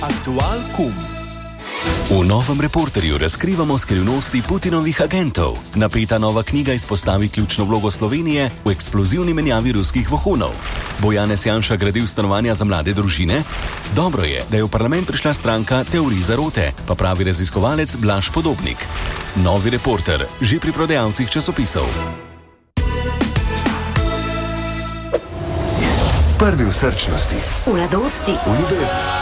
Aktual kum. V novem Reporterju razkrivamo skrivnosti Putinovih agentov. Napeta nova knjiga izpostavi ključno vlogo Slovenije v eksplozivni menjavi ruskih vohunov. Bo Janez Janša gradil stanovanja za mlade družine? Dobro je, da je v parlament prišla stranka teorij zarote, pa pravi raziskovalec Blaž Podobnik. Novi Reporter, že pri prodajalcih časopisov. Prvi v srčnosti, v radosti, v ljubezni.